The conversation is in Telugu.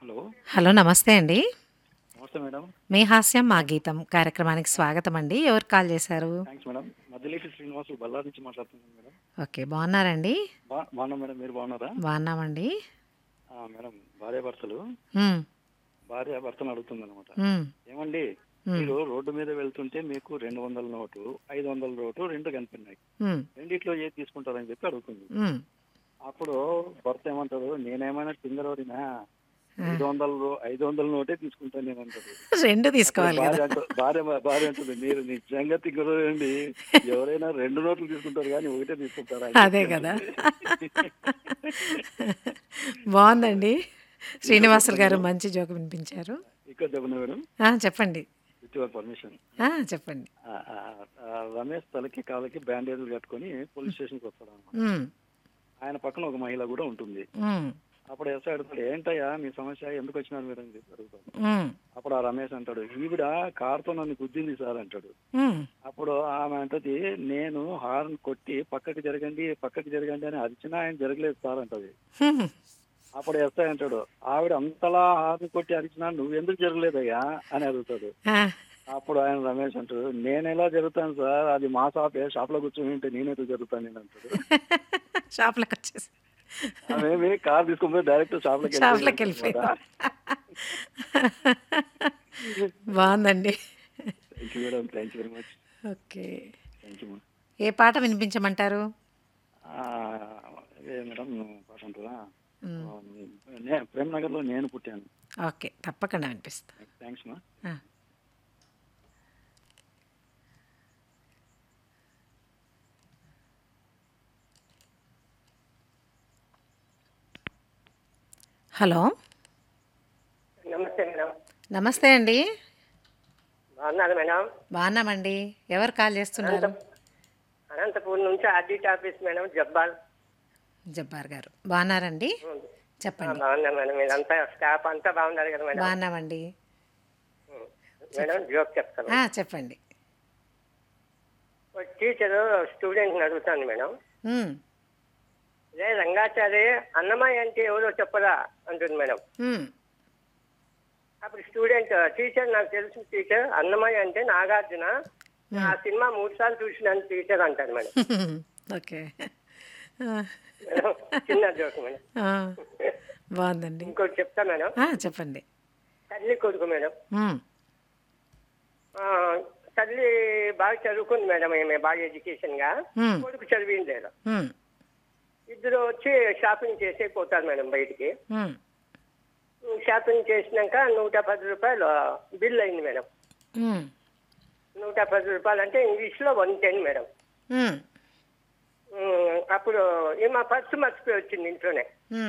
హలో. హలో. నమస్తే అండి. నమస్తే మేడం. మీ హాస్యం మా గీతం కార్యక్రమానికి స్వాగతం అండి. ఎవరు కాల్ చేశారు? Thanks madam. మధ్యలేసి శ్రీనివాసు బళ్ళారి నుంచి మాట్లాడుతున్నాను మేడం. ఓకే. బాగున్నారండి? బాగున్నాం మేడం. మీరు బాగున్నారా? బాగున్నామండి. మేడం, భార్యాభర్తలు హ్మ్. భార్య భర్తను అడుగుతుందన్నమాట. హ్మ్. ఏమండి, హ్మ్. మీరు రోడ్డు మీద వెళ్తుంటే మీకు 200 నోటు, 500 నోటు రెండు కనిపిస్తున్నాయి. హ్మ్. రెండిట్లో ఏది తీసుకుంటారని చెప్పి అడుగుతుంది. హ్మ్. అప్పుడు భర్త ఏమంటాడు, నేనేమైనా చిందరవడినా, ఆ! 500 నోటే తీసుకుంటాను నేను అంటాడు. 2 అప్పుడు తీసుకోవాలి గదా! భార్య అంటుంది, మీరు నిజంగా తింగరండి, ఎవరైనా 2 నోట్లు తీసుకుంటారు కానీ ఒకటే తీసుకుంటారా అని అదే చెప్పి గదా! అంటుంది. బావుందండి. ఇంకో శ్రీనివాసులు చెప్పనా గారు మేడం? మంచి జోక్ వినిపించారు. ఇక్కడ చెప్పనా మేడం? చెప్పండి. With your permission. చెప్పండి. రమేష్ తలకి కాళ్ళకి బ్యాండేజ్లు కట్టుకొని పోలీస్ స్టేషన్కి వస్తాడు అనమాట. హ్మ్. ఆయన పక్కన ఒక మహిళ కూడా ఉంటుంది. హ్మ్. అప్పుడు ఎస్ఐ అడుగుతాడు, ఏంటయ్యా మీ సమస్య, ఎందుకు వచ్చినారు మీరు అని చెప్పి అడుగుతాడు. హ్మ్. అప్పుడు ఆ రమేష్ అంటాడు, ఈవిడ కార్తో నన్ను గుద్దింది సార్ అంటాడు. హ్మ్. అప్పుడు ఆమె అంటది, నేను హార్న్ కొట్టి పక్కకి జరగండి అని అరిచినా ఆయన జరగలేదు సార్ అంటది. హ్మ్. అప్పుడు ఎస్ఐ అంటాడు, ఆవిడ అంతలా హార్న్ కొట్టి అరిచినా నువ్వెందుకు జరగలేదయ్యా అని అడుగుతాడు. ఆ! అప్పుడు ఆయన రమేష్ అంటాడు, నేను ఎలా జరుగుతాను సార్, అది మా షాప్లో కూర్చొని ఉంటే నేనెందుకు జరుగుతాను నేను అంటాడు. షాప్‌లోకొచ్చేసి ఆమె కార్ తీసుకుని పోయి డైరెక్ట్ షాప్లోకి వెళ్ళిపోయింది అనమాట. షాప్‌లోకెళ్ళిపోయారు. బావుందండి. Thank you madam. Thank you very much. Okay. Thank you. ఏ పాట వినిపించమంటారు? అదే మేడం, పాట ఉంటుందా? హ్మ్. ప్రేమ్ నగర్లో నేను పుట్టాను. ఓకే. తప్పకుండా వినిపిస్తా. థ్యాంక్స్ మా. ఆ! హలో. నమస్తే మేడం. నమస్తే అండి. బాగున్నారు మేడం. బాగున్నామండి. ఎవరు కాల్ చేస్తున్నారు? అనంతపూర్ నుంచి ఆర్డీటీ ఆఫీస్ మేడం, జబ్బాల్. జబ్బార్ గారు. బాగున్నారండి? ఉం. చెప్పండి. బాగున్నా మేడం. మీరంతా స్టాఫ్ అంతా బాగున్నారు కదా మేడం? బాగున్నామండి. ఉం. మేడం, జోక్ చెప్తాను. చెప్పండి. ఒక టీచరు స్టూడెంట్ని అడుగుతాను మేడం, హ్మ్. రే రంగాచారి, అన్నమయ్య అంటే ఎవరో చెప్పరా అంటుంది మేడం. హ్మ్. అప్పుడు స్టూడెంట్, టీచర్ నాకు తెలుసు టీచర్, అన్నమయ్య అంటే నాగార్జున, ఆ సినిమా 3 సార్లు చూసినాను టీచర్ అంటాడు మేడం. ఓకే. ఆ! మేడం, చిన్న జోక్ మేడం. ఆ! బాగుందండి. ఇంకోటి చెప్తా మేడం. చెప్పండి. తల్లి కొడుకు మేడం. హ్మ్. ఆ, తల్లి బాగా చదువుకుంది మేడం, ఈమె బాగా ఎడ్యుకేషన్ గా. హ్మ్. కొడుకు చదివింది లేదు. హ్మ్. ఇద్దరు వచ్చి షాపింగ్ చేసే పోతారు మేడం బయటికి. హ్మ్. షాపింగ్ చేసినాక 110 రూపాయలు బిల్ అయింది మేడం. హ్మ్. 110 రూపాయలు అంటే ఇంగ్లీష్ లో 110 మేడం. హ్మ్. అప్పుడు ఈమె పర్సు మర్చిపోయి వచ్చింది ఇంట్లోనే. హ్మ్.